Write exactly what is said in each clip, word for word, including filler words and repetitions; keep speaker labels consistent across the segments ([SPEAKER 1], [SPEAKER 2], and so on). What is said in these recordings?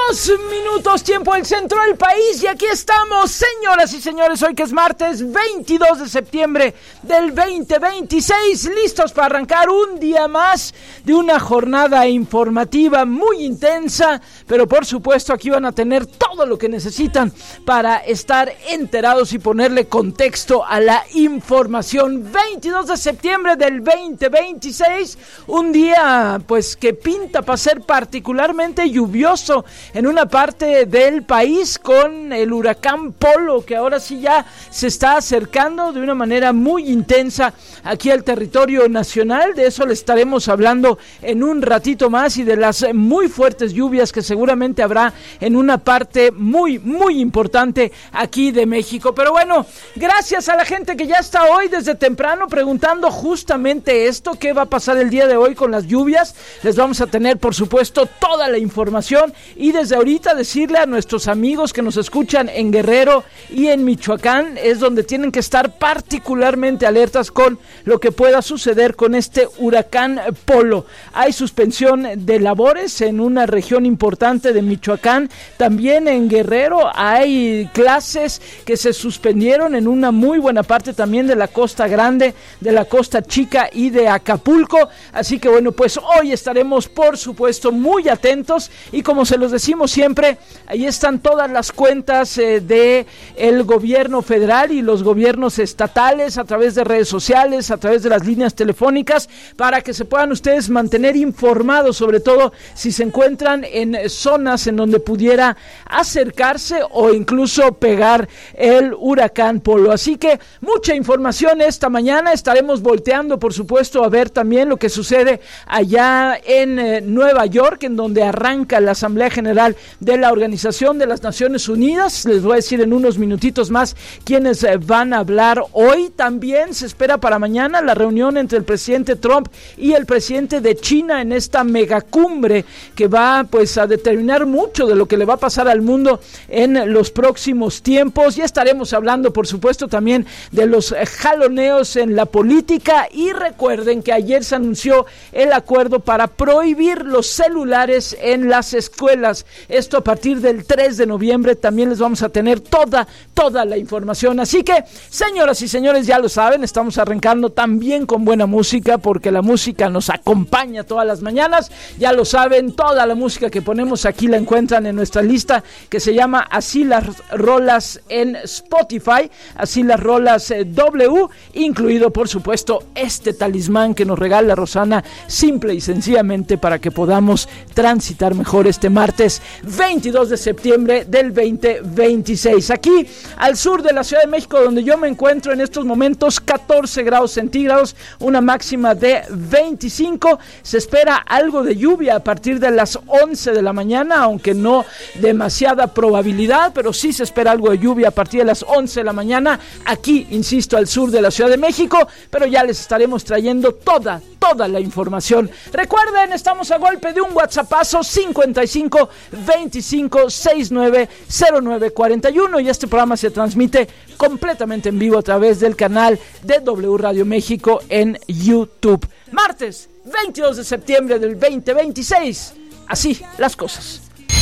[SPEAKER 1] Dos minutos, tiempo del centro del país, y aquí estamos, señoras y señores, hoy que es martes veintidós de septiembre del veinte veintiséis, listos para arrancar un día más de una jornada informativa muy intensa, pero por supuesto aquí van a tener todo lo que necesitan para estar enterados y ponerle contexto a la información. veintidós de septiembre del veinte veintiséis, un día pues que pinta para ser particularmente lluvioso en una parte del país, con el huracán Polo, que ahora sí ya se está acercando de una manera muy intensa aquí al territorio nacional. De eso le estaremos hablando en un ratito más, y de las muy fuertes lluvias que seguramente habrá en una parte muy, muy importante aquí de México. Pero bueno, gracias a la gente que ya está hoy desde temprano preguntando justamente esto, qué va a pasar el día de hoy con las lluvias. Les vamos a tener, por supuesto, toda la información, y desde ahorita decirle a nuestros amigos que nos escuchan en Guerrero y en Michoacán, es donde tienen que estar particularmente alertas con lo que pueda suceder con este huracán Polo. Hay suspensión de labores en una región importante de Michoacán, también en Guerrero hay clases que se suspendieron en una muy buena parte también de la Costa Grande, de la Costa Chica y de Acapulco. Así que bueno, pues hoy estaremos por supuesto muy atentos, y como se los decimos siempre, ahí están todas las cuentas eh, de el gobierno federal y los gobiernos estatales a través de redes sociales, a través de las líneas telefónicas, para que se puedan ustedes mantener informados, sobre todo si se encuentran en zonas en donde pudiera acercarse o incluso pegar el huracán Polo. Así que mucha información esta mañana. Estaremos volteando, por supuesto, a ver también lo que sucede allá en eh, Nueva York, en donde arranca la Asamblea General de la Organización de las Naciones Unidas. Les voy a decir en unos minutitos más quienes eh, van a hablar hoy. También se espera para mañana la reunión entre el presidente Trump y el presidente de China en esta megacumbre que va pues a determinar mucho de lo que le va a pasar al mundo en los próximos tiempos. Y estaremos hablando, por supuesto, también de los jaloneos en la política. Y recuerden que ayer se anunció el acuerdo para prohibir los celulares en las escuelas. Esto a partir del tres de noviembre. También les vamos a tener toda, toda la información. Así que, señoras y señores, ya lo saben, estamos arrancando también con buena música, porque la música nos acompaña todas las mañanas. Ya lo saben, toda la música que ponemos aquí la encuentran en nuestra lista que se llama Así las Rolas en Spotify, Así las Rolas eh, W, incluido por supuesto este talismán que nos regala Rosana, simple y sencillamente para que podamos transitar mejor este martes veintidós de septiembre del veinte veintiséis. Aquí al sur de la Ciudad de México, donde yo me encuentro en estos momentos, catorce grados centígrados, una máxima de veinticinco. Se espera algo de lluvia a partir de las once de la mañana, aunque no demasiada probabilidad, pero sí se espera algo de lluvia a partir de las once de la mañana, aquí, insisto, al sur de la Ciudad de México, pero ya les estaremos trayendo toda, toda la información. Recuerden, estamos a golpe de un WhatsAppazo cincuenta y cinco veinticinco sesenta y nueve cero nueve cuarenta y uno, y este programa se transmite completamente en vivo a través del canal de W Radio México en YouTube. Martes veintidós de septiembre del veinte veintiséis. Así las cosas.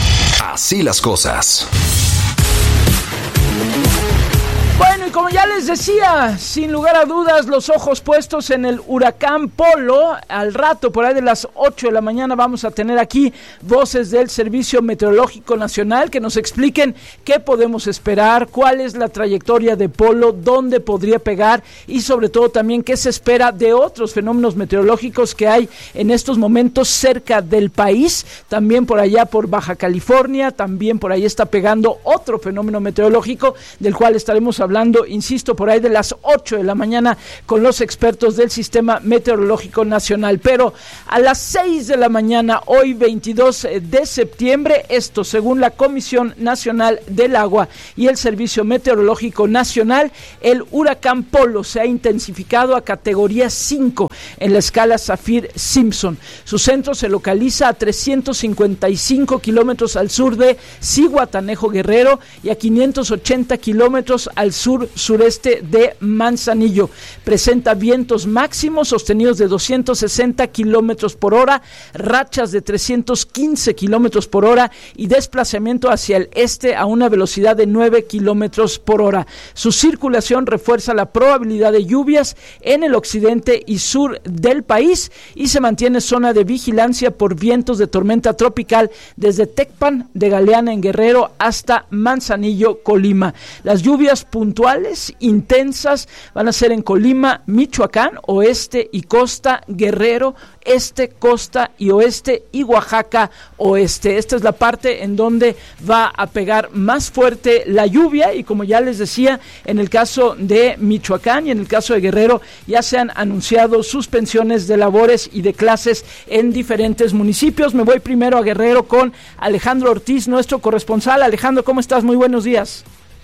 [SPEAKER 2] Así las cosas.
[SPEAKER 1] Bueno, y como ya les decía, sin lugar a dudas, los ojos puestos en el huracán Polo. Al rato, por ahí de las ocho de la mañana, vamos a tener aquí voces del Servicio Meteorológico Nacional que nos expliquen qué podemos esperar, cuál es la trayectoria de Polo, dónde podría pegar, y sobre todo también qué se espera de otros fenómenos meteorológicos que hay en estos momentos cerca del país. También por allá por Baja California, también por ahí está pegando otro fenómeno meteorológico del cual estaremos hablando, insisto, por ahí de las ocho de la mañana con los expertos del Sistema Meteorológico Nacional. Pero a las seis de la mañana, hoy veintidós de septiembre, esto según la Comisión Nacional del Agua y el Servicio Meteorológico Nacional, el huracán Polo se ha intensificado a categoría cinco en la escala Saffir-Simpson. Su centro se localiza a trescientos cincuenta y cinco kilómetros al sur de Zihuatanejo, Guerrero, y a quinientos ochenta kilómetros al sur sur-sureste de Manzanillo. Presenta vientos máximos sostenidos de doscientos sesenta kilómetros por hora, rachas de trescientos quince kilómetros por hora y desplazamiento hacia el este a una velocidad de nueve kilómetros por hora. Su circulación refuerza la probabilidad de lluvias en el occidente y sur del país y se mantiene zona de vigilancia por vientos de tormenta tropical desde Tecpan de Galeana en Guerrero hasta Manzanillo, Colima. Las lluvias puntuales intensas van a ser en Colima, Michoacán, oeste y costa, Guerrero, este, costa y oeste y Oaxaca oeste. Esta es la parte en donde va a pegar más fuerte la lluvia y como ya les decía, en el caso de Michoacán y en el caso de Guerrero ya se han anunciado suspensiones de labores y de clases en diferentes municipios. Me voy primero a Guerrero con Alejandro Ortiz, nuestro corresponsal. Alejandro, ¿cómo estás? Muy buenos días.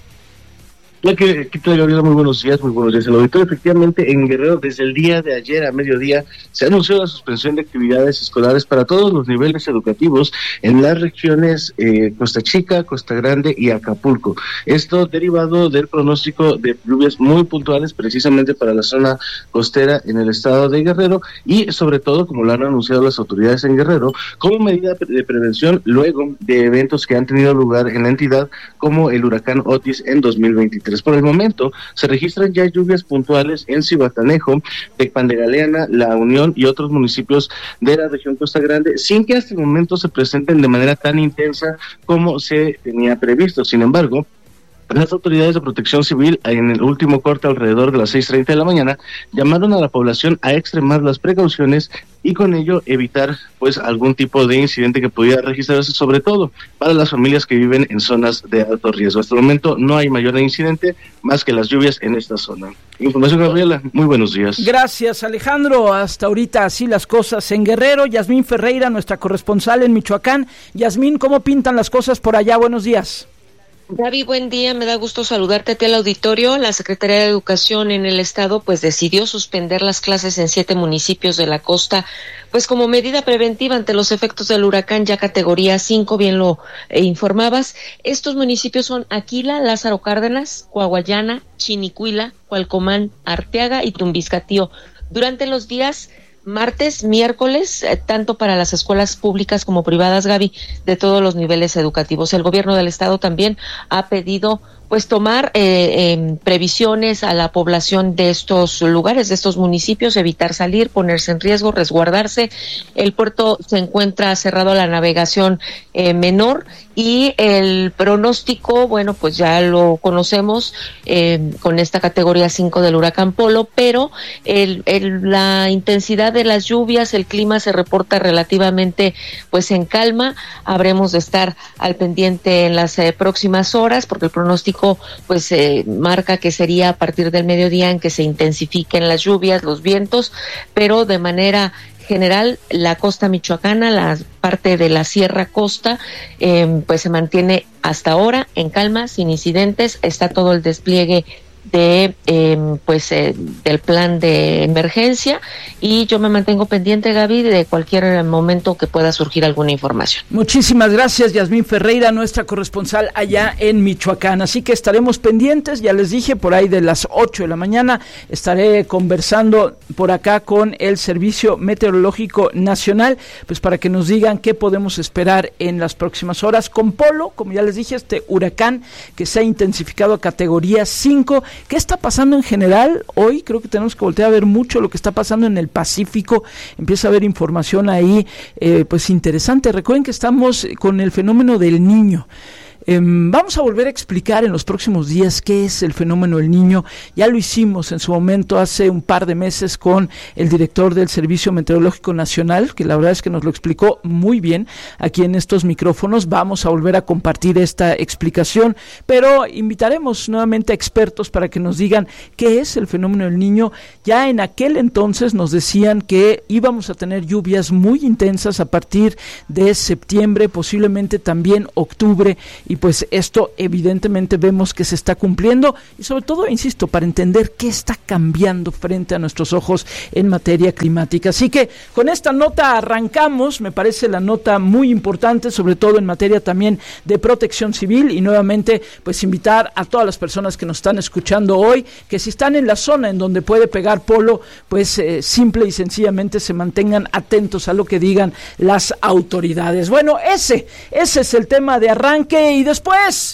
[SPEAKER 3] Hola, ¿qué tal, Gabriela? Muy buenos días, muy buenos días. El auditorio, efectivamente, en Guerrero, desde el día de ayer a mediodía, se anunció la suspensión de actividades escolares para todos los niveles educativos en las regiones eh, Costa Chica, Costa Grande y Acapulco. Esto derivado del pronóstico de lluvias muy puntuales, precisamente para la zona costera en el estado de Guerrero y, sobre todo, como lo han anunciado las autoridades en Guerrero, como medida de prevención luego de eventos que han tenido lugar en la entidad, como el huracán Otis en dos mil veintitrés. Por el momento, se registran ya lluvias puntuales en Zihuatanejo, Tecpan de Galeana, La Unión y otros municipios de la región Costa Grande, sin que hasta el momento se presenten de manera tan intensa como se tenía previsto. Sin embargo, las autoridades de protección civil, en el último corte alrededor de las seis treinta de la mañana, llamaron a la población a extremar las precauciones y con ello evitar pues algún tipo de incidente que pudiera registrarse, sobre todo para las familias que viven en zonas de alto riesgo. Hasta el momento no hay mayor incidente más que las lluvias en esta zona. Información, Gabriela, muy buenos días.
[SPEAKER 1] Gracias, Alejandro. Hasta ahorita así las cosas en Guerrero. Yasmín Ferreira, nuestra corresponsal en Michoacán. Yasmín, ¿cómo pintan las cosas por allá? Buenos días.
[SPEAKER 4] Gaby, buen día, me da gusto saludarte a ti al auditorio. La Secretaría de Educación en el estado pues decidió suspender las clases en siete municipios de la costa, pues como medida preventiva ante los efectos del huracán ya categoría cinco, bien lo eh, informabas. Estos municipios son Aquila, Lázaro Cárdenas, Coahuayana, Chinicuila, Cualcomán, Arteaga y Tumbiscatío. Durante los días martes, miércoles, eh, tanto para las escuelas públicas como privadas, Gaby, de todos los niveles educativos. El gobierno del estado también ha pedido pues tomar eh, eh, previsiones a la población de estos lugares, de estos municipios, evitar salir, ponerse en riesgo, resguardarse. El puerto se encuentra cerrado a la navegación eh, menor y el pronóstico, bueno, pues ya lo conocemos eh, con esta categoría cinco del huracán Polo, pero el, el, la intensidad de las lluvias, el clima se reporta relativamente pues en calma. Habremos de estar al pendiente en las eh, próximas horas porque el pronóstico pues eh, marca que sería a partir del mediodía en que se intensifiquen las lluvias, los vientos, pero de manera general la costa michoacana, la parte de la Sierra Costa, eh, pues se mantiene hasta ahora en calma, sin incidentes. Está todo el despliegue de eh, pues eh, del plan de emergencia y yo me mantengo pendiente, Gaby, de cualquier momento que pueda surgir alguna información.
[SPEAKER 1] Muchísimas gracias, Yasmín Ferreira, nuestra corresponsal allá en Michoacán. Así que estaremos pendientes, ya les dije, por ahí de las ocho de la mañana estaré conversando por acá con el Servicio Meteorológico Nacional, pues para que nos digan qué podemos esperar en las próximas horas con Polo, como ya les dije, este huracán que se ha intensificado a categoría cinco. ¿Qué está pasando en general? Hoy creo que tenemos que voltear a ver mucho lo que está pasando en el Pacífico. Empieza a haber información ahí, eh, pues interesante. Recuerden que estamos con el fenómeno del Niño. Eh, vamos a volver a explicar en los próximos días qué es el fenómeno del Niño. Ya lo hicimos en su momento hace un par de meses con el director del Servicio Meteorológico Nacional, que la verdad es que nos lo explicó muy bien aquí en estos micrófonos. Vamos a volver a compartir esta explicación, pero invitaremos nuevamente a expertos para que nos digan qué es el fenómeno del Niño. Ya en aquel entonces nos decían que íbamos a tener lluvias muy intensas a partir de septiembre, posiblemente también octubre, y pues esto evidentemente vemos que se está cumpliendo y sobre todo, insisto, para entender qué está cambiando frente a nuestros ojos en materia climática. Así que con esta nota arrancamos, me parece la nota muy importante, sobre todo en materia también de protección civil, y nuevamente pues invitar a todas las personas que nos están escuchando hoy, que si están en la zona en donde puede pegar polo, pues eh, simple y sencillamente se mantengan atentos a lo que digan las autoridades. Bueno, ese, ese es el tema de arranque, y después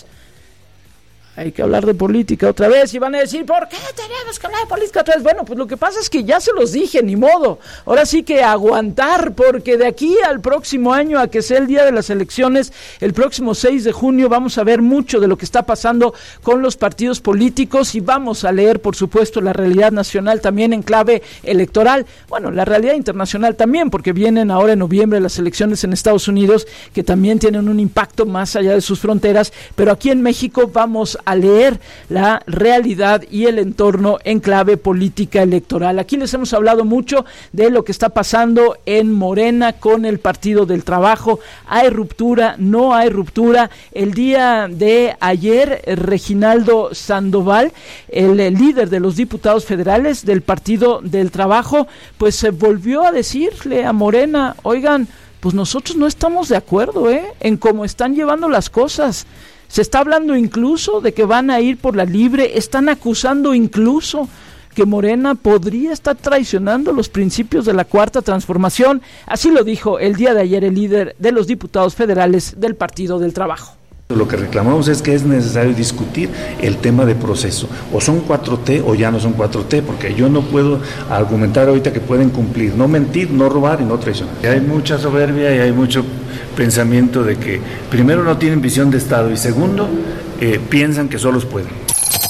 [SPEAKER 1] hay que hablar de política otra vez, y van a decir, ¿por qué tenemos que hablar de política otra vez? Bueno, pues lo que pasa es que ya se los dije, ni modo. Ahora sí que aguantar, porque de aquí al próximo año, a que sea el día de las elecciones, el próximo seis de junio, vamos a ver mucho de lo que está pasando con los partidos políticos, y vamos a leer, por supuesto, la realidad nacional también en clave electoral. Bueno, la realidad internacional también, porque vienen ahora en noviembre las elecciones en Estados Unidos, que también tienen un impacto más allá de sus fronteras, pero aquí en México vamos a a leer la realidad y el entorno en clave política electoral. Aquí les hemos hablado mucho de lo que está pasando en Morena con el Partido del Trabajo. ¿Hay ruptura? ¿No hay ruptura? El día de ayer, Reginaldo Sandoval, el, el líder de los diputados federales del Partido del Trabajo, pues se volvió a decirle a Morena, oigan, pues nosotros no estamos de acuerdo ¿eh? en cómo están llevando las cosas. Se está hablando incluso de que van a ir por la libre, están acusando incluso que Morena podría estar traicionando los principios de la Cuarta Transformación. Así lo dijo el día de ayer el líder de los diputados federales del Partido del Trabajo.
[SPEAKER 5] Lo que reclamamos es que es necesario discutir el tema de proceso, o son cuatro T o ya no son cuatro T, porque yo no puedo argumentar ahorita que pueden cumplir, no mentir, no robar y no traicionar. Y hay mucha soberbia y hay mucho pensamiento de que primero no tienen visión de Estado y segundo eh, piensan que solos pueden.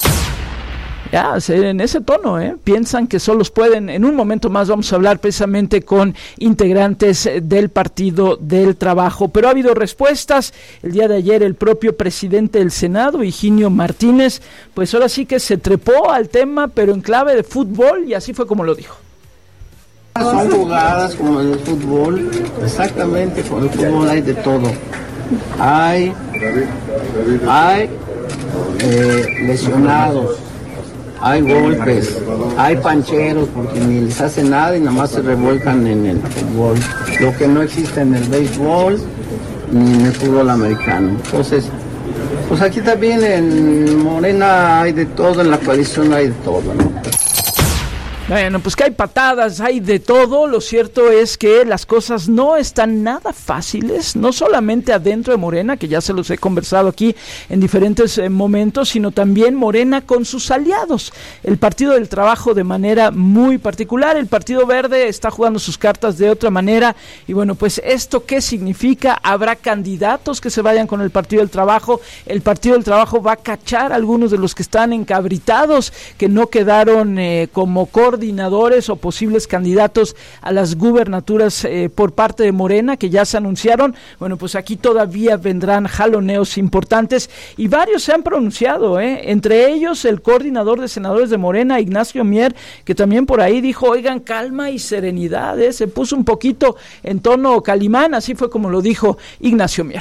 [SPEAKER 1] Ya, en ese tono, ¿eh? Piensan que solos pueden. En un momento más vamos a hablar precisamente con integrantes del Partido del Trabajo. Pero ha habido respuestas. El día de ayer el propio presidente del Senado, Higinio Martínez, pues ahora sí que se trepó al tema, pero en clave de fútbol, y así fue como lo dijo.
[SPEAKER 6] Son jugadas como en el fútbol, exactamente, con el fútbol hay de todo. Hay, hay eh, lesionados. Hay golpes, hay pancheros porque ni les hace nada y nada más se revuelcan en el fútbol. Lo que no existe en el béisbol ni en el fútbol americano. Entonces, pues aquí también en Morena hay de todo, en la coalición hay de todo, ¿no?
[SPEAKER 1] Bueno, pues que hay patadas, hay de todo. Lo cierto es que las cosas no están nada fáciles, no solamente adentro de Morena, que ya se los he conversado aquí en diferentes eh, momentos, sino también Morena con sus aliados. El Partido del Trabajo de manera muy particular, el Partido Verde está jugando sus cartas de otra manera. Y bueno, pues ¿esto qué significa? Habrá candidatos que se vayan con el Partido del Trabajo. El Partido del Trabajo va a cachar a algunos de los que están encabritados, que no quedaron eh, como coordinadores coordinadores o posibles candidatos a las gubernaturas eh, por parte de Morena, que ya se anunciaron. Bueno, pues aquí todavía vendrán jaloneos importantes y varios se han pronunciado, ¿eh? Entre ellos el coordinador de senadores de Morena, Ignacio Mier, que también por ahí dijo, oigan, calma y serenidad, ¿eh? Se puso un poquito en tono Calimán, así fue como lo dijo Ignacio Mier.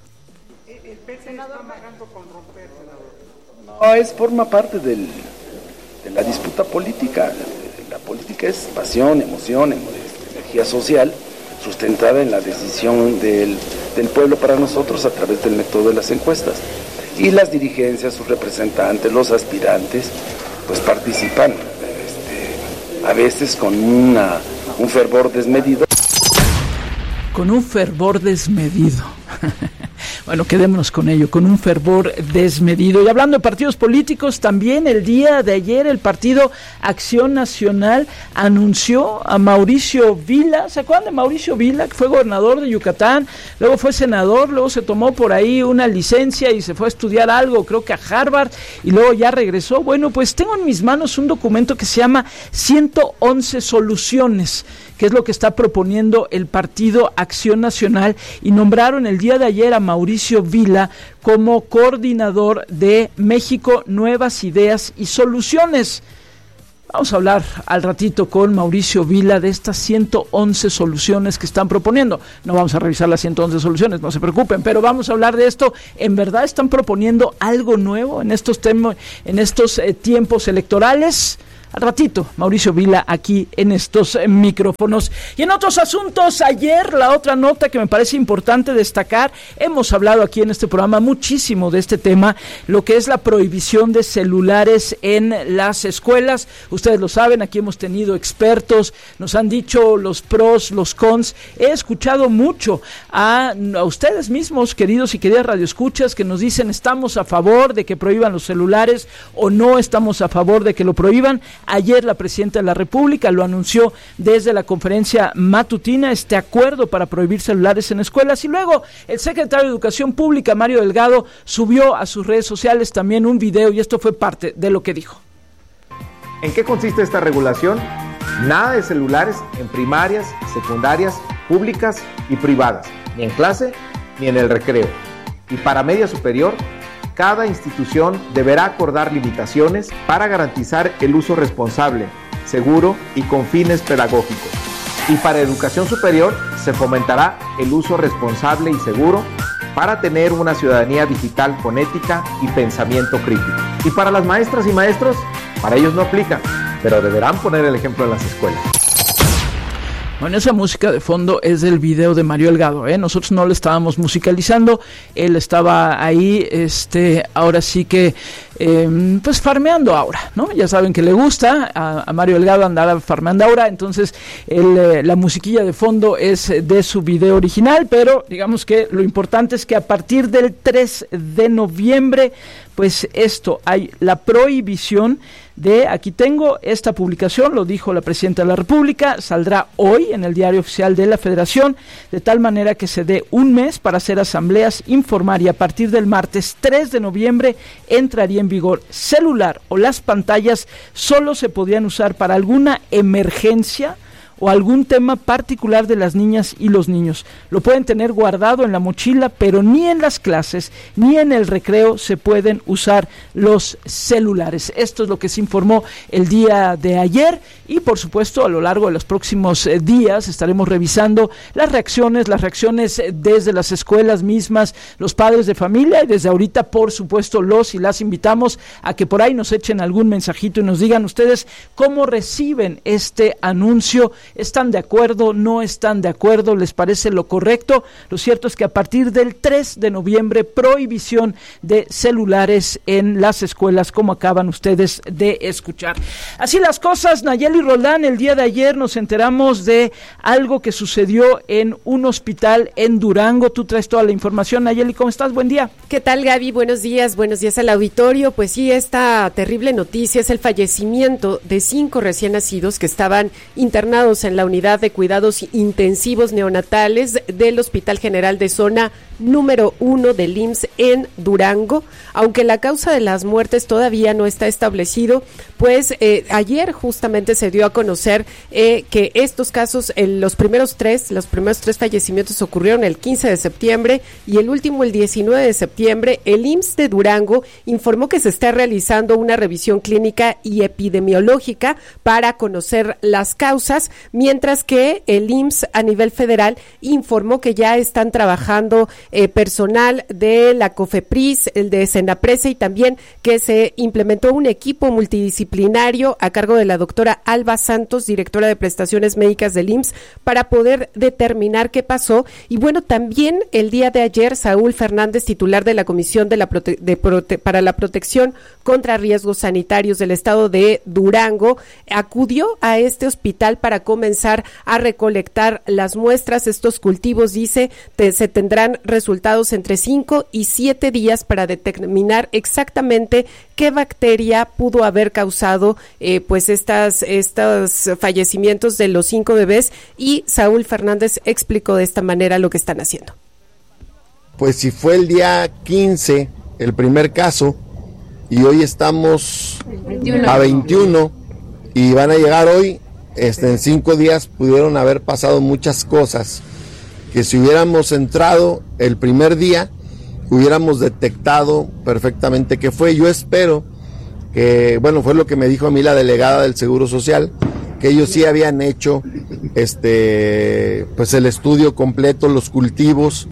[SPEAKER 7] No, es forma parte del, de la disputa política. La política es pasión, emoción, energía social, sustentada en la decisión del, del pueblo para nosotros a través del método de las encuestas. Y las dirigencias, sus representantes, los aspirantes, pues participan este, a veces con una, un fervor desmedido.
[SPEAKER 1] Con un fervor desmedido. Bueno, quedémonos con ello, con un fervor desmedido. Y hablando de partidos políticos, también el día de ayer el Partido Acción Nacional anunció a Mauricio Vila. ¿Se acuerdan de Mauricio Vila, que fue gobernador de Yucatán? Luego fue senador, luego se tomó por ahí una licencia y se fue a estudiar algo, creo que a Harvard, y luego ya regresó. Bueno, pues tengo en mis manos un documento que se llama ciento once soluciones, que es lo que está proponiendo el Partido Acción Nacional, y nombraron el día de ayer a Mauricio Vila como coordinador de México Nuevas Ideas y Soluciones. Vamos a hablar al ratito con Mauricio Vila de estas ciento once soluciones que están proponiendo. No vamos a revisar las ciento once soluciones, no se preocupen, pero vamos a hablar de esto. ¿En verdad están proponiendo algo nuevo en estos temas, en estos eh, tiempos electorales? Al ratito, Mauricio Vila aquí en estos eh, micrófonos. Y en otros asuntos, ayer la otra nota que me parece importante destacar, hemos hablado aquí en este programa muchísimo de este tema, lo que es la prohibición de celulares en las escuelas. Ustedes lo saben, aquí hemos tenido expertos, nos han dicho los pros, los cons. He escuchado mucho a, a ustedes mismos, queridos y queridas radioescuchas, que nos dicen estamos a favor de que prohíban los celulares o no estamos a favor de que lo prohíban. Ayer la presidenta de la República lo anunció desde la conferencia matutina, este acuerdo para prohibir celulares en escuelas, y luego el secretario de Educación Pública, Mario Delgado, subió a sus redes sociales también un video y esto fue parte de lo que dijo.
[SPEAKER 8] ¿En qué consiste esta regulación? Nada de celulares en primarias, secundarias, públicas y privadas, ni en clase ni en el recreo. Y para media superior, cada institución deberá acordar limitaciones para garantizar el uso responsable, seguro y con fines pedagógicos. Y para educación superior se fomentará el uso responsable y seguro para tener una ciudadanía digital con ética y pensamiento crítico. Y para las maestras y maestros, para ellos no aplica, pero deberán poner el ejemplo en las escuelas.
[SPEAKER 1] Bueno, esa música de fondo es del video de Mario Delgado, ¿eh? Nosotros no lo estábamos musicalizando, él estaba ahí, este, ahora sí que, eh, pues farmeando ahora, ¿no? Ya saben que le gusta a, a Mario Delgado andar farmeando ahora, entonces el, eh, la musiquilla de fondo es de su video original, pero digamos que lo importante es que a partir del tres de noviembre, pues esto, hay la prohibición de, aquí tengo esta publicación, lo dijo la presidenta de la República, saldrá hoy en el Diario Oficial de la Federación, de tal manera que se dé un mes para hacer asambleas, informar, y a partir del martes tres de noviembre entraría en vigor. Celular o las pantallas solo se podían usar para alguna emergencia o algún tema particular de las niñas y los niños. Lo pueden tener guardado en la mochila, pero ni en las clases ni en el recreo se pueden usar los celulares. Esto es lo que se informó el día de ayer y por supuesto a lo largo de los próximos eh, días estaremos revisando las reacciones, las reacciones desde las escuelas mismas, los padres de familia, y desde ahorita por supuesto los y las invitamos a que por ahí nos echen algún mensajito y nos digan ustedes cómo reciben este anuncio. ¿Están de acuerdo? ¿No están de acuerdo? ¿Les parece lo correcto? Lo cierto es que a partir del tres de noviembre, prohibición de celulares en las escuelas, como acaban ustedes de escuchar. Así las cosas, Nayeli Roldán, el día de ayer nos enteramos de algo que sucedió en un hospital en Durango. Tú traes toda la información, Nayeli, ¿cómo estás? Buen día.
[SPEAKER 9] ¿Qué tal, Gaby? Buenos días, buenos días al auditorio. Pues sí, esta terrible noticia es el fallecimiento de cinco recién nacidos que estaban internados en la unidad de cuidados intensivos neonatales del Hospital General de Zona número uno del I M S S en Durango. Aunque la causa de las muertes todavía no está establecido, pues eh, ayer justamente se dio a conocer eh, que estos casos, eh, los primeros tres, los primeros tres fallecimientos ocurrieron el quince de septiembre y el último el diecinueve de septiembre. El I M S S de Durango informó que se está realizando una revisión clínica y epidemiológica para conocer las causas, mientras que el I M S S a nivel federal informó que ya están trabajando eh, personal de la COFEPRIS, el de SENAPRESE, y también que se implementó un equipo multidisciplinario a cargo de la doctora Alba Santos, directora de prestaciones médicas del I M S S, para poder determinar qué pasó. Y bueno, también el día de ayer, Saúl Fernández, titular de la Comisión de la Prote- de Prote- para la Protección contra Riesgos Sanitarios del Estado de Durango, acudió a este hospital para comenzar a recolectar las muestras. Estos cultivos, dice, te, se tendrán resultados entre cinco y siete días para determinar exactamente qué bacteria pudo haber causado eh, pues estas estos fallecimientos de los cinco bebés, y Saúl Fernández explicó de esta manera lo que están haciendo.
[SPEAKER 10] Pues si fue el día quince el primer caso y hoy estamos veintiuno. A veintiuno y van a llegar hoy, este, en cinco días pudieron haber pasado muchas cosas que si hubiéramos entrado el primer día hubiéramos detectado perfectamente qué fue. Yo espero que, bueno, fue lo que me dijo a mí la delegada del Seguro Social, que ellos sí habían hecho este pues el estudio completo, los cultivos.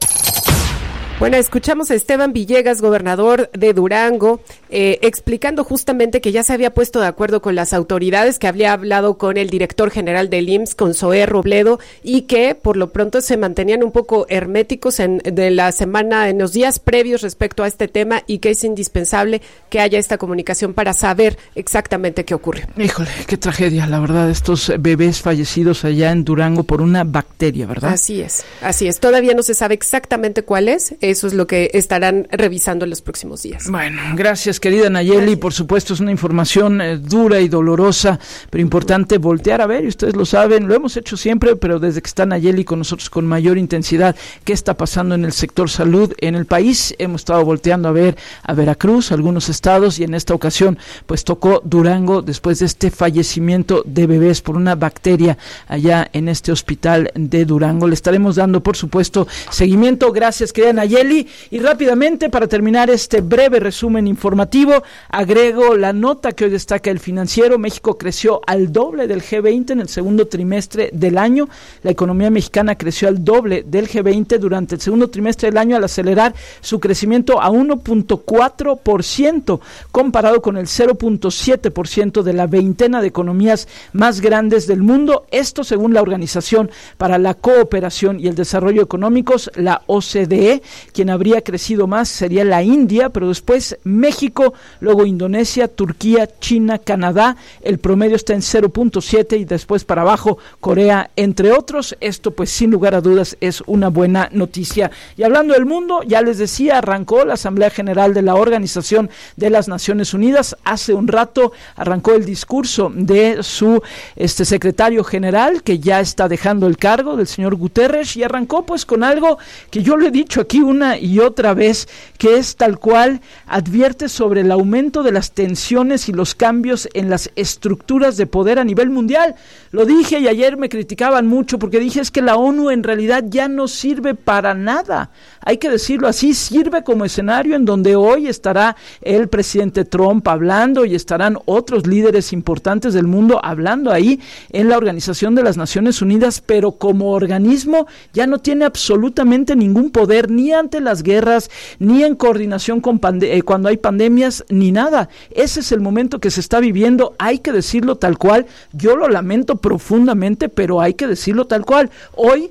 [SPEAKER 9] Bueno, escuchamos a Esteban Villegas, gobernador de Durango, eh, explicando justamente que ya se había puesto de acuerdo con las autoridades, que había hablado con el director general del I M S S, con Zoé Robledo, y que por lo pronto se mantenían un poco herméticos en de la semana, en los días previos respecto a este tema, y que es indispensable que haya esta comunicación para saber exactamente qué ocurre.
[SPEAKER 1] Híjole, qué tragedia, la verdad, estos bebés fallecidos allá en Durango por una bacteria, ¿verdad?
[SPEAKER 9] Así es, así es. Todavía no se sabe exactamente cuál es. Eso es lo que estarán revisando en los próximos días.
[SPEAKER 1] Bueno, gracias, querida Nayeli. Gracias. Por supuesto, es una información eh, dura y dolorosa, pero importante voltear a ver, y ustedes lo saben, lo hemos hecho siempre, pero desde que está Nayeli con nosotros con mayor intensidad, qué está pasando en el sector salud en el país. Hemos estado volteando a ver a Veracruz, algunos estados, y en esta ocasión, pues tocó Durango después de este fallecimiento de bebés por una bacteria allá en este hospital de Durango. Le estaremos dando, por supuesto, seguimiento. Gracias, querida Nayeli. Y rápidamente, para terminar este breve resumen informativo, agrego la nota que hoy destaca el Financiero. México creció al doble del G veinte en el segundo trimestre del año. La economía mexicana creció al doble del G veinte durante el segundo trimestre del año, al acelerar su crecimiento a uno punto cuatro por ciento, comparado con el cero punto siete por ciento de la veintena de economías más grandes del mundo. Esto según la Organización para la Cooperación y el Desarrollo Económicos, la O C D E. Quien habría crecido más sería la India, pero después México, luego Indonesia, Turquía, China, Canadá. El promedio está en cero punto siete y después para abajo Corea, entre otros. Esto pues sin lugar a dudas es una buena noticia. Y hablando del mundo, ya les decía, arrancó la Asamblea General de la Organización de las Naciones Unidas. Hace un rato arrancó el discurso de su este secretario general, que ya está dejando el cargo, del señor Guterres, y arrancó pues con algo que yo le he dicho aquí una y otra vez, que es tal cual, advierte sobre el aumento de las tensiones y los cambios en las estructuras de poder a nivel mundial. Lo dije y ayer me criticaban mucho porque dije es que la ONU en realidad ya no sirve para nada. Hay que decirlo así, sirve como escenario en donde hoy estará el presidente Trump hablando y estarán otros líderes importantes del mundo hablando ahí en la Organización de las Naciones Unidas, pero como organismo ya no tiene absolutamente ningún poder, ni ante las guerras, ni en coordinación con pande- eh, cuando hay pandemias, ni nada. Ese es el momento que se está viviendo, hay que decirlo tal cual. Yo lo lamento profundamente, pero hay que decirlo tal cual. Hoy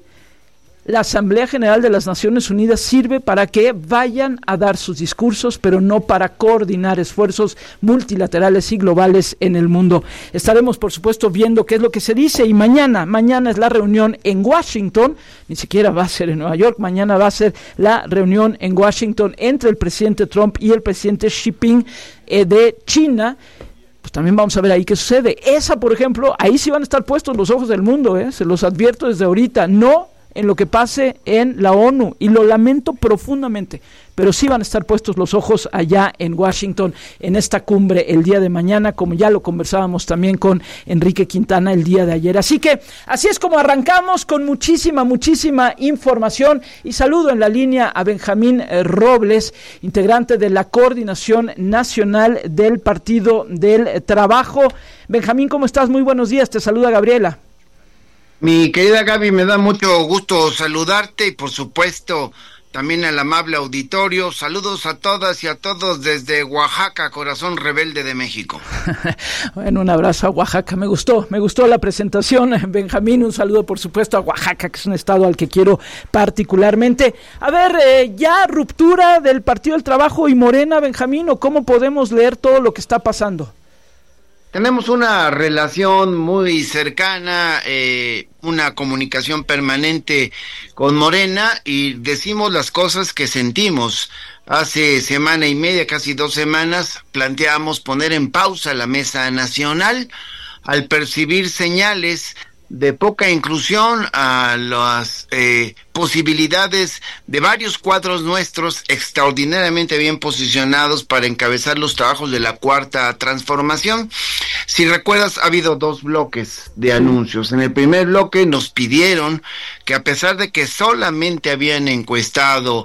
[SPEAKER 1] la Asamblea General de las Naciones Unidas sirve para que vayan a dar sus discursos, pero no para coordinar esfuerzos multilaterales y globales en el mundo. Estaremos, por supuesto, viendo qué es lo que se dice, y mañana, mañana es la reunión en Washington, ni siquiera va a ser en Nueva York, mañana va a ser la reunión en Washington entre el presidente Trump y el presidente Xi Jinping eh, de China. Pues también vamos a ver ahí qué sucede. Esa, por ejemplo, ahí sí van a estar puestos los ojos del mundo, ¿eh? Se los advierto desde ahorita, no en lo que pase en la ONU, y lo lamento profundamente, pero sí van a estar puestos los ojos allá en Washington, en esta cumbre el día de mañana, como ya lo conversábamos también con Enrique Quintana el día de ayer. Así que así es como arrancamos, con muchísima, muchísima información, y saludo en la línea a Benjamín Robles, integrante de la Coordinación Nacional del Partido del Trabajo. Benjamín, ¿cómo estás? Muy buenos días, te saluda Gabriela.
[SPEAKER 11] Mi querida Gaby, me da mucho gusto saludarte y por supuesto también al amable auditorio. Saludos a todas y a todos desde Oaxaca, corazón rebelde de México.
[SPEAKER 1] Bueno, un abrazo a Oaxaca, me gustó, me gustó la presentación, Benjamín, un saludo por supuesto a Oaxaca, que es un estado al que quiero particularmente. A ver, eh, ya ruptura del Partido del Trabajo y Morena, Benjamín, ¿o cómo podemos leer todo lo que está pasando?
[SPEAKER 11] Tenemos una relación muy cercana, eh, una comunicación permanente con Morena, y decimos las cosas que sentimos. Hace semana y media, casi dos semanas, planteamos poner en pausa la Mesa Nacional al percibir señales de poca inclusión a las eh, posibilidades de varios cuadros nuestros extraordinariamente bien posicionados para encabezar los trabajos de la Cuarta Transformación. Si recuerdas, ha habido dos bloques de anuncios. En el primer bloque nos pidieron que, a pesar de que solamente habían encuestado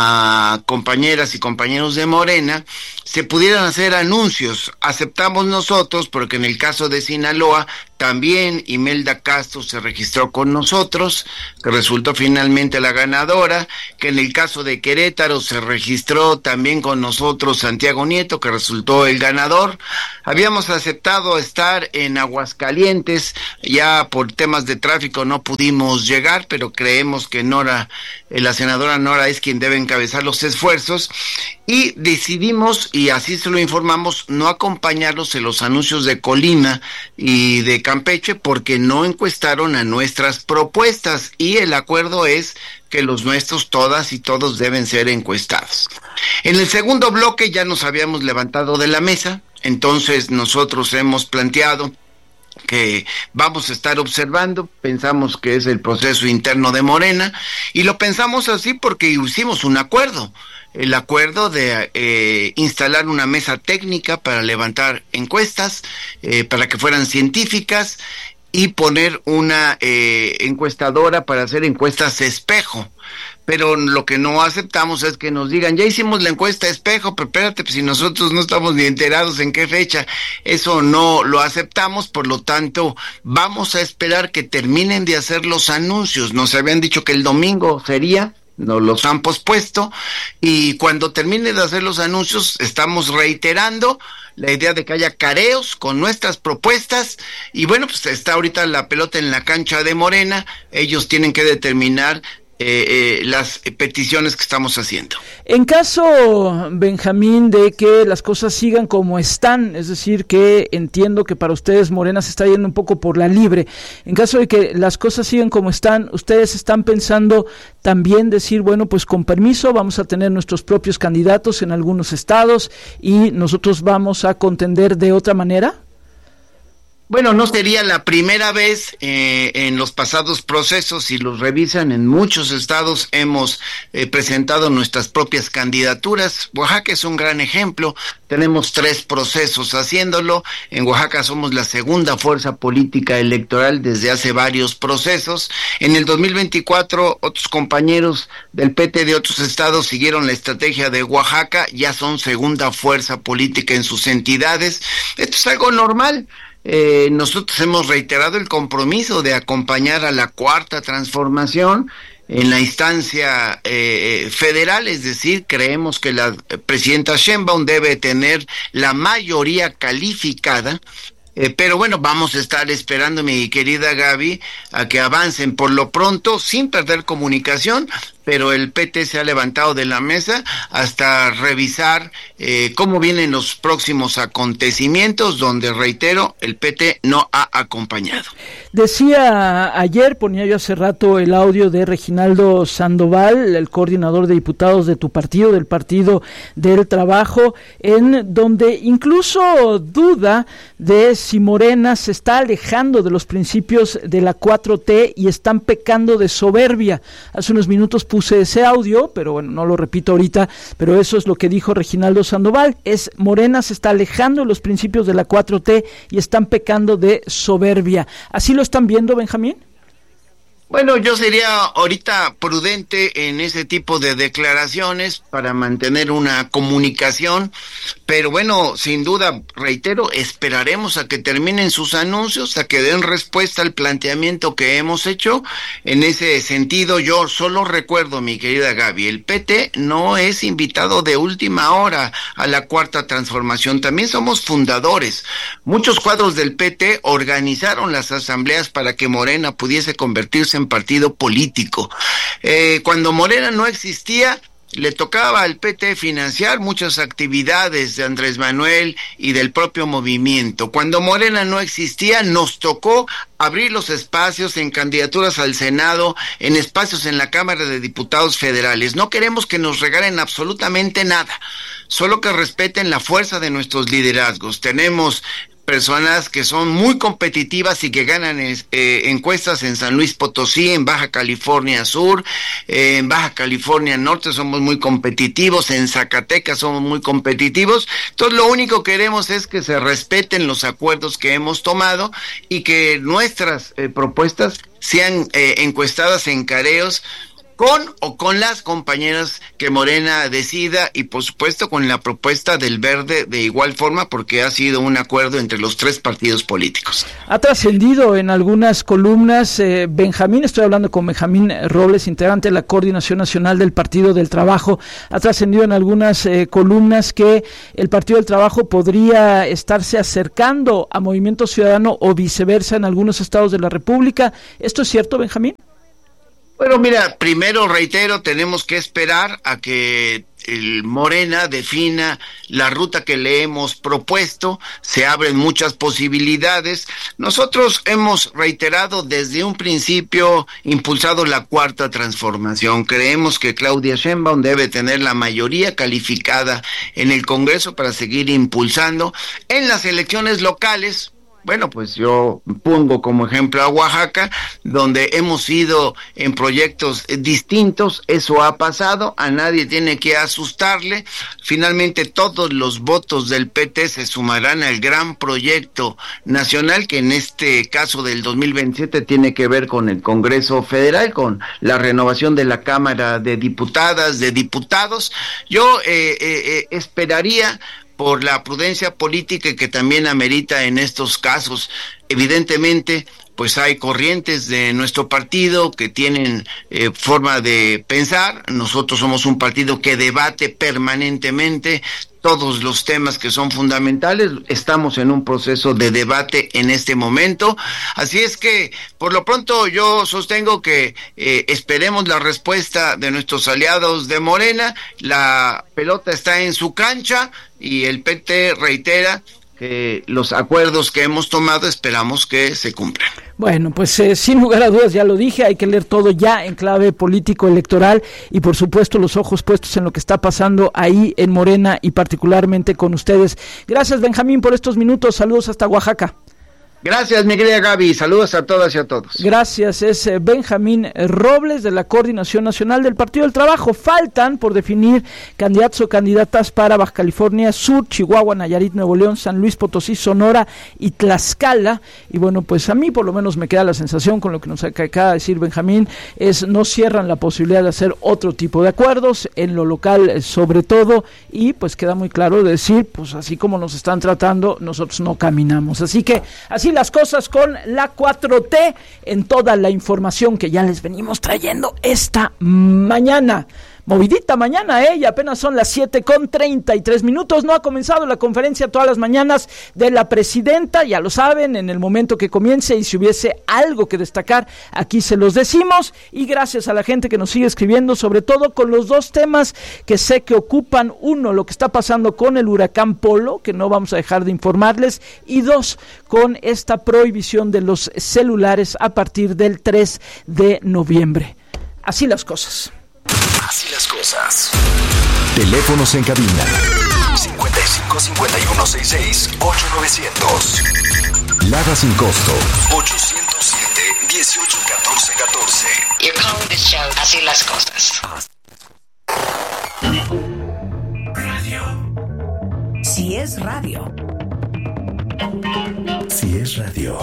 [SPEAKER 11] a compañeras y compañeros de Morena, se pudieran hacer anuncios. Aceptamos nosotros, porque en el caso de Sinaloa también Imelda Castro se registró con nosotros, que resultó finalmente la ganadora, que en el caso de Querétaro se registró también con nosotros Santiago Nieto, que resultó el ganador. Habíamos aceptado estar en Aguascalientes, ya por temas de tráfico no pudimos llegar, pero creemos que Nora, eh, la senadora Nora es quien debe encabezar los esfuerzos, y decidimos, y así se lo informamos, no acompañarlos en los anuncios de Colima y de Campeche porque no encuestaron a nuestras propuestas, y el acuerdo es que los nuestros todas y todos deben ser encuestados. En el segundo bloque ya nos habíamos levantado de la mesa, entonces nosotros hemos planteado que vamos a estar observando, pensamos que es el proceso interno de Morena, y lo pensamos así porque hicimos un acuerdo, el acuerdo de eh, instalar una mesa técnica para levantar encuestas, eh, para que fueran científicas, y poner una eh, encuestadora para hacer encuestas espejo. Pero lo que no aceptamos es que nos digan, ya hicimos la encuesta espejo, pero espérate, pues si nosotros no estamos ni enterados en qué fecha. Eso no lo aceptamos, por lo tanto, vamos a esperar que terminen de hacer los anuncios. Nos habían dicho que el domingo sería, nos los han pospuesto, y cuando termine de hacer los anuncios, estamos reiterando la idea de que haya careos con nuestras propuestas, y bueno, pues está ahorita la pelota en la cancha de Morena, ellos tienen que determinar Eh, eh, las peticiones que estamos haciendo.
[SPEAKER 1] En caso, Benjamín, de que las cosas sigan como están, es decir, que entiendo que para ustedes Morena se está yendo un poco por la libre, en caso de que las cosas sigan como están, ¿ustedes están pensando también decir, bueno, pues con permiso, vamos a tener nuestros propios candidatos en algunos estados y nosotros vamos a contender de otra manera?
[SPEAKER 11] Bueno, no sería la primera vez eh, en los pasados procesos, si los revisan, en muchos estados hemos eh, presentado nuestras propias candidaturas. Oaxaca es un gran ejemplo, tenemos tres procesos haciéndolo, en Oaxaca somos la segunda fuerza política electoral desde hace varios procesos. En el dos mil veinticuatro otros compañeros del P T de otros estados siguieron la estrategia de Oaxaca, ya son segunda fuerza política en sus entidades. Esto es algo normal. Eh, nosotros hemos reiterado el compromiso de acompañar a la Cuarta Transformación en la instancia eh, federal, es decir, creemos que la presidenta Sheinbaum debe tener la mayoría calificada. Eh, pero bueno, vamos a estar esperando, mi querida Gaby, a que avancen por lo pronto, sin perder comunicación, pero el P T se ha levantado de la mesa hasta revisar eh, cómo vienen los próximos acontecimientos, donde, reitero, el P T no ha acompañado.
[SPEAKER 1] Decía ayer, ponía yo hace rato el audio de Reginaldo Sandoval, el coordinador de diputados de tu partido, del Partido del Trabajo, en donde incluso duda de si Morena se está alejando de los principios de la cuatro T y están pecando de soberbia. Hace unos minutos puse ese audio, pero bueno, no lo repito ahorita, pero eso es lo que dijo Reginaldo Sandoval, es Morena se está alejando de los principios de la cuatro T y están pecando de soberbia. ¿Así lo están viendo, Benjamín?
[SPEAKER 11] Bueno, yo sería ahorita prudente en ese tipo de declaraciones para mantener una comunicación, pero bueno, sin duda, reitero, esperaremos a que terminen sus anuncios, a que den respuesta al planteamiento que hemos hecho. En ese sentido, yo solo recuerdo, mi querida Gaby, el P T no es invitado de última hora a la Cuarta Transformación, también somos fundadores. Muchos cuadros del P T organizaron las asambleas para que Morena pudiese convertirse en partido político. Eh, cuando Morena no existía, le tocaba al P T financiar muchas actividades de Andrés Manuel y del propio movimiento. Cuando Morena no existía, nos tocó abrir los espacios en candidaturas al Senado, en espacios en la Cámara de Diputados Federales. No queremos que nos regalen absolutamente nada, solo que respeten la fuerza de nuestros liderazgos. Tenemos personas que son muy competitivas y que ganan eh, encuestas en San Luis Potosí, en Baja California Sur, eh, en Baja California Norte somos muy competitivos, en Zacatecas somos muy competitivos. Entonces lo único que queremos es que se respeten los acuerdos que hemos tomado y que nuestras eh, propuestas sean eh, encuestadas en careos con o con las compañeras que Morena decida, y por supuesto con la propuesta del Verde de igual forma, porque ha sido un acuerdo entre los tres partidos políticos.
[SPEAKER 1] Ha trascendido en algunas columnas, eh, Benjamín, estoy hablando con Benjamín Robles, integrante de la Coordinación Nacional del Partido del Trabajo, ha trascendido en algunas eh, columnas que el Partido del Trabajo podría estarse acercando a Movimiento Ciudadano o viceversa en algunos estados de la República. ¿Esto es cierto, Benjamín?
[SPEAKER 11] Bueno, mira, primero reitero, tenemos que esperar a que el Morena defina la ruta que le hemos propuesto. Se abren muchas posibilidades. Nosotros hemos reiterado desde un principio, impulsado la cuarta transformación. Creemos que Claudia Sheinbaum debe tener la mayoría calificada en el Congreso para seguir impulsando. En las elecciones locales, bueno, pues yo pongo como ejemplo a Oaxaca, donde hemos ido en proyectos distintos. Eso ha pasado, a nadie tiene que asustarle. Finalmente todos los votos del P T se sumarán al gran proyecto nacional, que en este caso del dos mil veintisiete tiene que ver con el Congreso Federal, con la renovación de la Cámara de Diputadas, de Diputados. Yo eh, eh, eh, esperaría, por la prudencia política que también amerita en estos casos. Evidentemente, pues hay corrientes de nuestro partido que tienen eh, forma de pensar. Nosotros somos un partido que debate permanentemente todos los temas que son fundamentales. Estamos en un proceso de debate en este momento. Así es que, por lo pronto, yo sostengo que eh, esperemos la respuesta de nuestros aliados de Morena. La pelota está en su cancha y el P T reitera que los acuerdos que hemos tomado esperamos que se cumplan.
[SPEAKER 1] Bueno, pues eh, sin lugar a dudas, ya lo dije, hay que leer todo ya en clave político-electoral y por supuesto los ojos puestos en lo que está pasando ahí en Morena y particularmente con ustedes. Gracias, Benjamín, por estos minutos. Saludos hasta Oaxaca.
[SPEAKER 11] Gracias, mi querida Gaby. Saludos a todas y a todos.
[SPEAKER 1] Gracias. Es eh, Benjamín Robles, de la Coordinación Nacional del Partido del Trabajo. Faltan por definir candidatos o candidatas para Baja California Sur, Chihuahua, Nayarit, Nuevo León, San Luis Potosí, Sonora y Tlaxcala. Y bueno, pues a mí por lo menos me queda la sensación, con lo que nos acaba de decir Benjamín, es no cierran la posibilidad de hacer otro tipo de acuerdos, en lo local eh, sobre todo, y pues queda muy claro de decir, pues así como nos están tratando, nosotros no caminamos. Así que así las cosas con la cuatro T en toda la información que ya les venimos trayendo esta mañana. Movidita mañana, ¿eh? Y apenas son las siete con treinta y tres minutos. No ha comenzado la conferencia todas las mañanas de la presidenta, ya lo saben, en el momento que comience, y si hubiese algo que destacar, aquí se los decimos. Y gracias a la gente que nos sigue escribiendo, sobre todo con los dos temas que sé que ocupan: uno, lo que está pasando con el huracán Polo, que no vamos a dejar de informarles, y dos, con esta prohibición de los celulares a partir del tres de noviembre. Así las cosas.
[SPEAKER 2] Así las cosas. Teléfonos en cabina: cincuenta y cinco, cincuenta y uno, sesenta y seis, ocho novecientos. Lada sin costo: ochocientos siete, dieciocho, catorce, catorce.
[SPEAKER 12] You're calling this show Así las cosas.
[SPEAKER 13] Radio. Si es radio.
[SPEAKER 2] Si es radio.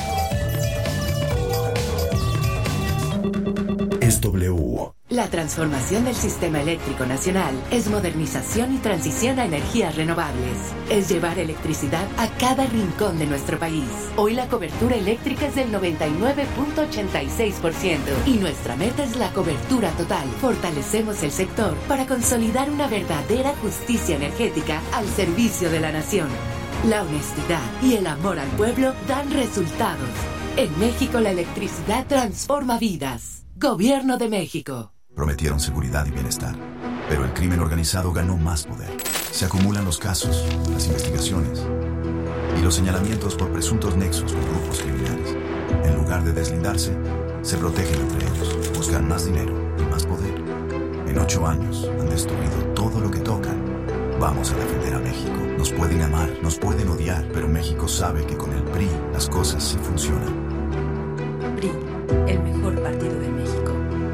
[SPEAKER 2] Es W.
[SPEAKER 13] La transformación del sistema eléctrico nacional es modernización y transición a energías renovables. Es llevar electricidad a cada rincón de nuestro país. Hoy la cobertura eléctrica es del noventa y nueve punto ochenta y seis por ciento y nuestra meta es la cobertura total. Fortalecemos el sector para consolidar una verdadera justicia energética al servicio de la nación. La honestidad y el amor al pueblo dan resultados. En México la electricidad transforma vidas. Gobierno de México.
[SPEAKER 14] Prometieron seguridad y bienestar, pero el crimen organizado ganó más poder. Se acumulan los casos, las investigaciones y los señalamientos por presuntos nexos con grupos criminales. En lugar de deslindarse, se protegen entre ellos, buscan más dinero y más poder. En ocho años han destruido todo lo que tocan. Vamos a defender a México. Nos pueden amar, nos pueden odiar, pero México sabe que con el P R I las cosas sí funcionan.
[SPEAKER 15] P R I, el mejor partido de México.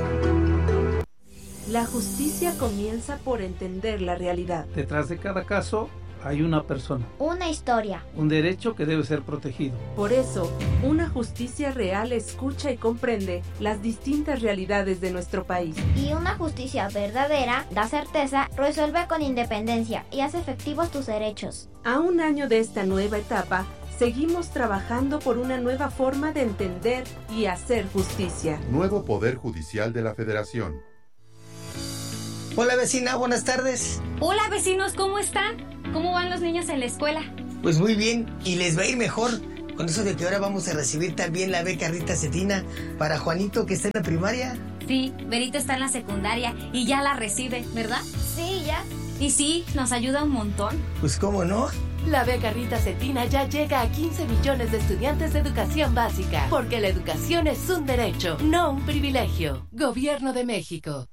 [SPEAKER 15] La justicia comienza por entender la realidad.
[SPEAKER 16] Detrás de cada caso hay una persona.
[SPEAKER 17] Una historia.
[SPEAKER 16] Un derecho que debe ser protegido.
[SPEAKER 15] Por eso, una justicia real escucha y comprende las distintas realidades de nuestro país.
[SPEAKER 17] Y una justicia verdadera da certeza, resuelve con independencia y hace efectivos tus derechos.
[SPEAKER 15] A un año de esta nueva etapa, seguimos trabajando por una nueva forma de entender y hacer justicia.
[SPEAKER 18] Nuevo Poder Judicial de la Federación.
[SPEAKER 19] Hola vecina, buenas tardes.
[SPEAKER 20] Hola vecinos, ¿cómo están? ¿Cómo van los niños en la escuela?
[SPEAKER 19] Pues muy bien, y les va a ir mejor con eso de que ahora vamos a recibir también la beca Rita Cetina para Juanito, que está en la primaria.
[SPEAKER 20] Sí, Berito está en la secundaria y ya la recibe, ¿verdad?
[SPEAKER 17] Sí, ya.
[SPEAKER 20] Y sí, nos ayuda un montón.
[SPEAKER 19] Pues cómo no.
[SPEAKER 13] La beca Rita Cetina ya llega a quince millones de estudiantes de educación básica, porque la educación es un derecho, no un privilegio. Gobierno de México.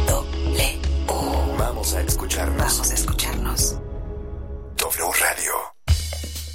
[SPEAKER 2] Doble U. Vamos a escucharnos.
[SPEAKER 12] Vamos a escucharnos.
[SPEAKER 2] W Radio.